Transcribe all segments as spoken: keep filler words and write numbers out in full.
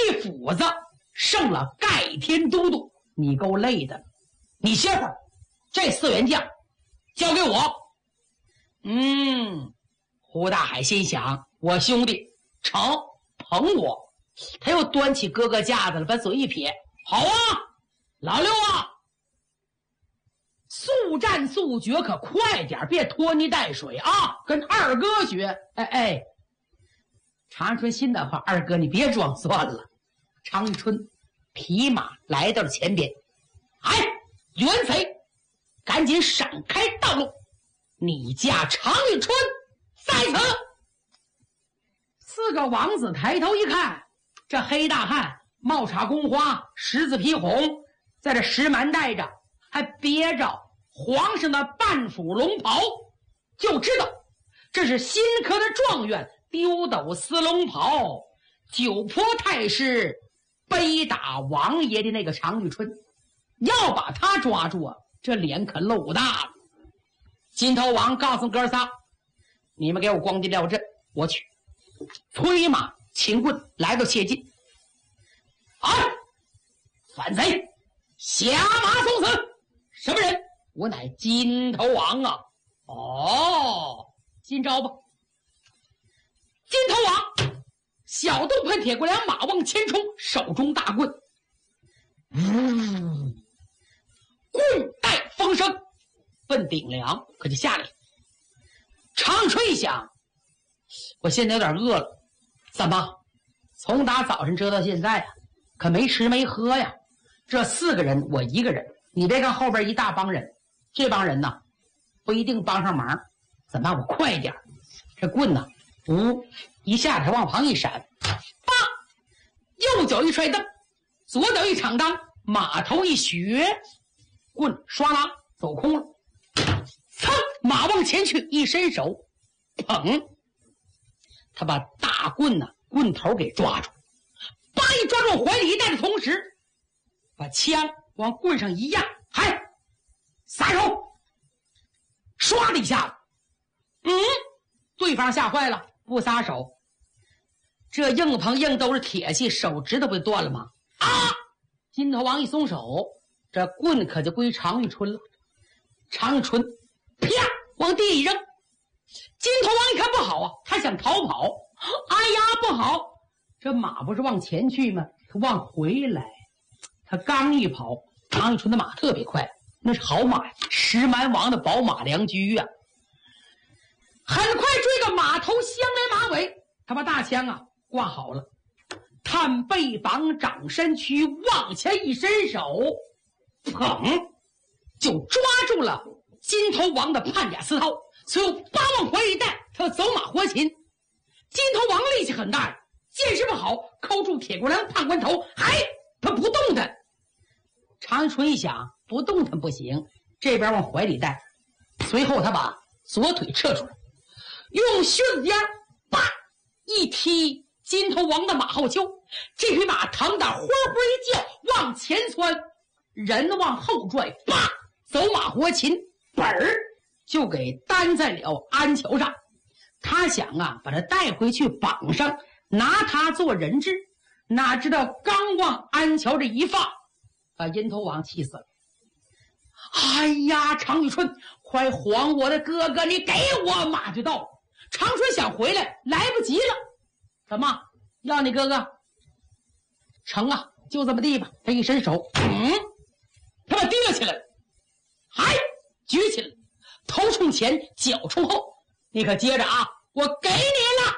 一斧子胜了盖天都督，你够累的。你歇会儿，这四员将交给我。嗯，胡大海心想，我兄弟成捧我。他又端起哥哥架子了，把嘴一撇，好啊，老六啊，速战速决，可快点，别拖泥带水啊，跟二哥学。哎哎，常玉春心的话，二哥你别装蒜了。常玉春匹马来到了前边，哎，袁贼，赶紧闪开道路，你家常玉春在此。四个王子抬头一看，这黑大汉帽插宫花，十字披红，在这石蛮带着，还别着皇上的半phủ龙袍，就知道这是新科的状元，丢斗司龙袍，九坡太师背打王爷的那个常玉春。要把他抓住啊，这脸可露大了。金头王告诉哥仨，你们给我光进料阵，我去。催马擒棍来到切近，哎，反贼，下马送死！什么人？我乃金头王啊！哦，今朝吧。金头王小洞喷铁过梁，马往前冲，手中大棍，嗯，棍带风声奔顶梁，可就下来了。长吹一响，我现在有点饿了，怎么？从打早晨折到现在啊，可没吃没喝呀。这四个人，我一个人，你别看后边一大帮人，这帮人呢不一定帮上忙。怎么办？我快点，这棍呢，呜一下他往旁一闪，叭，右脚一踹蹬，左脚一敞裆，马头一学，棍唰啦走空了。噌，马往前去，一伸手，捧，他把大棍呢、啊、棍头给抓住，叭一抓住怀里一带的同时，把枪往棍上一压，嗨，撒手，唰的一下子，嗯，对方吓坏了，不撒手，这硬碰硬都是铁器，手指头不就断了吗？啊！金头王一松手，这棍可就归常玉春了。常玉春啪往地一扔，金头王一看不好啊，他想逃跑，哎呀不好，这马不是往前去吗？他往回来，他刚一跑，常玉春的马特别快，那是好马呀，石蛮王的宝马良驹啊，很快追个马头相连马尾，他把大枪啊挂好了，探背膀掌身躯，往前一伸手，砰，就抓住了金头王的判甲刺刀，随后八往怀里带，他要走马活擒。金头王力气很大呀，见势不好，扣住铁锅梁判官头，嗨，他不动弹。常春一想，不动弹不行，这边往怀里带，随后他把左腿撤出来，用靴子尖叭一踢金头王的马后丘，这匹马疼得呼呼一叫，往前窜，人往后拽，叭走马活擒，本儿就给担在了鞍桥上。他想啊，把他带回去绑上，拿他做人质，哪知道刚往鞍桥这一放，把阴头王气死了。哎呀，常玉春，快还我的哥哥，你给我！马就到了。常春想回来，来不及了。怎么要你哥哥？成啊，就这么地吧。他一伸手，嗯，他把提了起来，嗨，举起来，头冲前，脚冲后。你可接着啊，我给你了，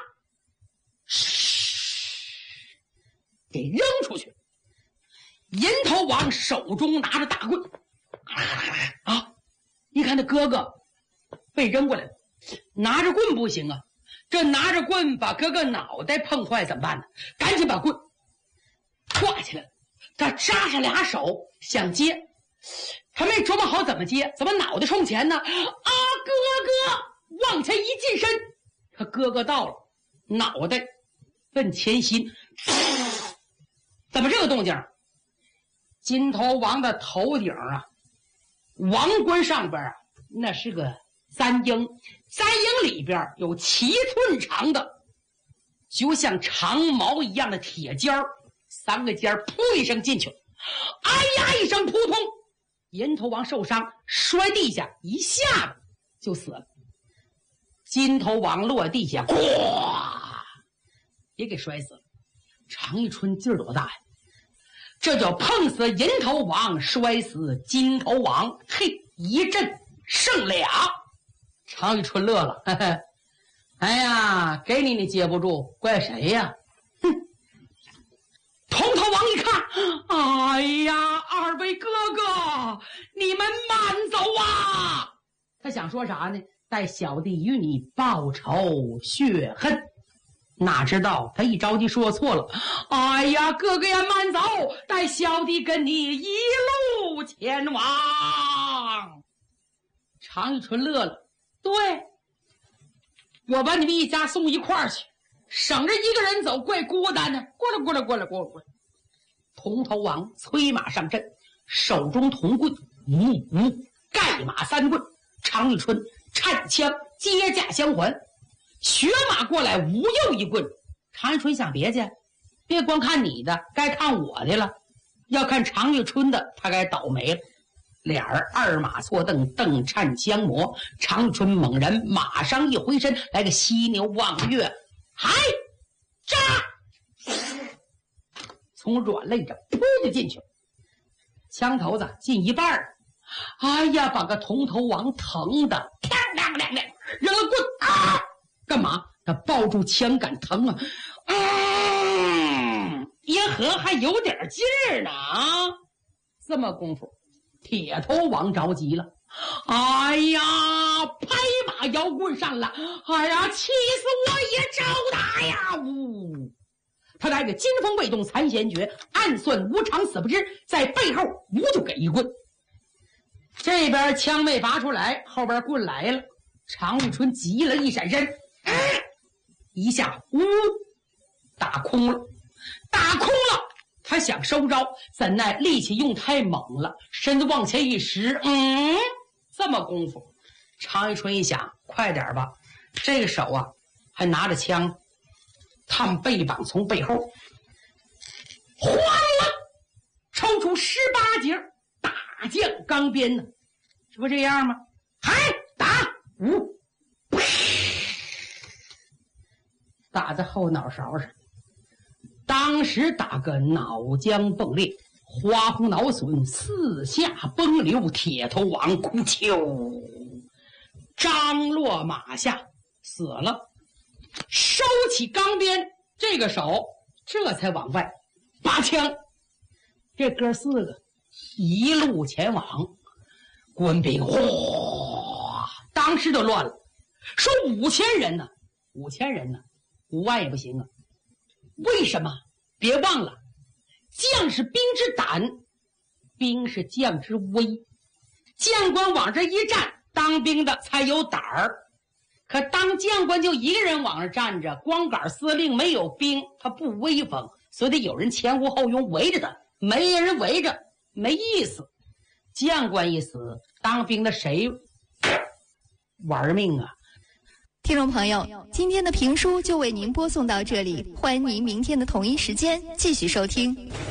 嘘，给扔出去。银头王手中拿着大棍，啊，一看他哥哥被扔过来了，拿着棍不行啊，这拿着棍把哥哥脑袋碰坏怎么办呢？赶紧把棍挂起来了，他扎上俩手想接，他没琢磨好怎么接，怎么脑袋冲前呢？啊，哥哥往前一近身，他哥哥到了，脑袋奔前心，怎么这个动静？金头王的头顶啊，王冠上边啊，那是个簪缨，簪缨里边有七寸长的，就像长矛一样的铁尖儿， 三个尖儿噗一声进去了，哎呀一声扑通，银头王受伤摔地下，一下子就死了。金头王落地下，呱，也给摔死了。常遇春劲儿多大呀？这叫碰死银头王，摔死金头王，嘿，一阵胜俩。常遇春乐了，嘿嘿，哎呀，给你你接不住，怪谁呀？哼！铜头王一看，哎呀，二位哥哥，你们慢走啊！他想说啥呢？待小弟与你报仇雪恨。哪知道他一着急说错了，哎呀，哥哥呀，慢走，待小弟跟你一路前往。常遇春乐了，对，我把你们一家送一块儿去，省着一个人走，怪孤单的。过来，过来，过来，过来，过来！铜头王催马上阵，手中铜棍，呜呜，盖马三棍。常遇春颤枪接驾相还，学马过来，无又一棍。常遇春想别去，别光看你的，该看我的了。要看常遇春的，他该倒霉了。俩人二马错蹬，蹬颤相磨。常遇春猛然马上一回身，来个犀牛望月，嗨，扎！从软肋着扑就进去了，枪头子进一半儿，哎呀，把个铜头王疼的当当当当，扔了棍啊！干嘛？他抱住枪杆疼啊！嗯，耶和还有点劲儿呢啊！这么功夫，铁头王着急了，哎呀，拍马摇棍上了，哎呀，气死我也招打呀！呜！他来个金风未动残弦诀，暗算无常死不知，在背后呜就给一棍。这边枪没拔出来，后边棍来了。常遇春急了，一闪身，哎，一下呜打空了，打空了。他想收招，怎奈力气用太猛了，身子往前一拾，嗯，这么功夫。常遇春一想，快点吧，这个手啊还拿着枪，探背膀从背后哗啦抽出十八节大将钢鞭呢，这不这样吗？还打五，打在后脑勺上，当时打个脑浆迸裂，花红脑损，四下崩流，铁头王哭丘，张落马下死了。收起钢鞭，这个手这才往外拔枪。这哥四个一路前往，官兵哗，当时就乱了。说五千人呢，五千人呢，五万也不行啊。为什么？别忘了，将是兵之胆，兵是将之威。将官往这一站，当兵的才有胆儿。可当将官就一个人往那站着，光杆司令没有兵，他不威风，所以得有人前呼后拥围着他，没人围着没意思。将官一死，当兵的谁玩命啊？ 听众朋友，今天的评书就为您播送到这里，欢迎您明天的同一时间继续收听。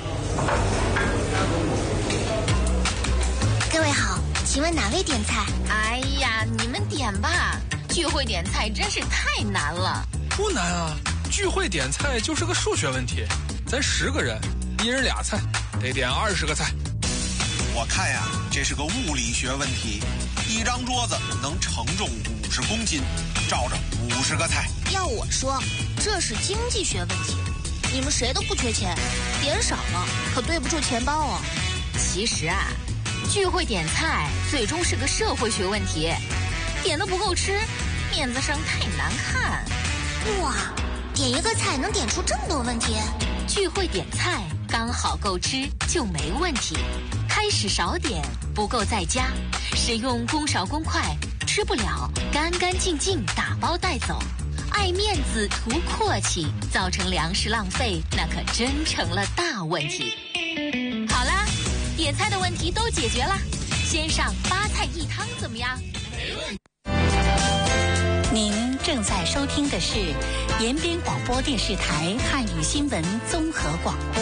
各位好，请问哪位点菜？ 哎呀，你们点吧，聚会点菜真是太难了。 不难啊，聚会点菜就是个数学问题，咱十个人，一人俩菜，得点二十个菜。 我看呀，这是个物理学问题，一张桌子能承重五十公斤，照着五十个菜。 要我说，这是经济学问题。你们谁都不缺钱，点少了可对不住钱包哦。 其实啊，聚会点菜最终是个社会学问题，点的不够吃，面子上太难看。 哇，点一个菜能点出这么多问题？ 聚会点菜刚好够吃就没问题。开始少点，不够再加，使用公勺公筷，吃不了干干净净打包带走。爱面子图阔气，造成粮食浪费，那可真成了大问题。好啦，点菜的问题都解决了，先上八菜一汤怎么样？没问题。 您正在收听的是延边广播电视台汉语新闻综合广播。